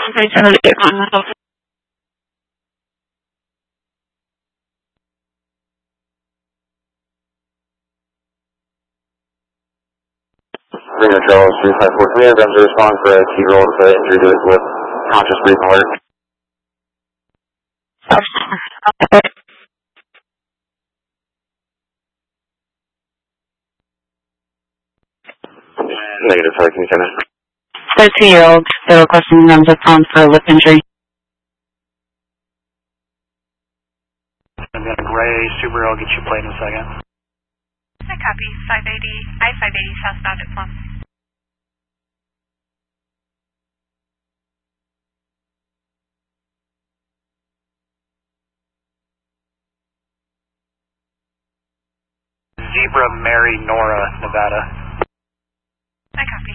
Reno Charles 3543, I'm going to respond for a key roll for injury to his lip, conscious breathing alert. Negative, sorry, can you say that? 13-year-old, they're requesting them to respond for lip injury. I'm going to gray Subaru, I'll get you plate in a second. I copy, 580, I-580 southbound at Plum. Zebra, Mary, Nora, Nevada. I copy.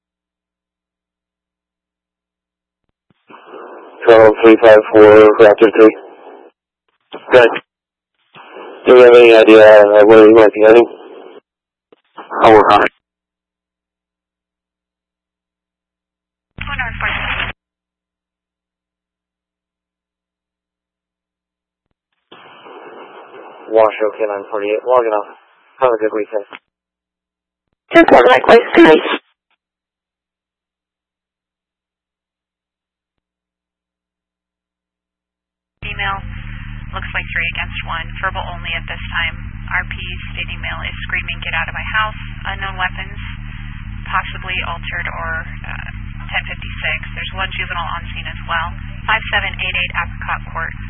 12354, Raptor 3. Good. Do you have any idea where you might be heading? I'll work on it. 104. Washoe K948, logging off. Have a good weekend. Just likewise, nice. Email looks like 3 against 1. Verbal only at this time. RP stating mail is screaming, get out of my house. Unknown weapons, possibly altered or 1056. There's one juvenile on scene as well. 5788 Apricot Court.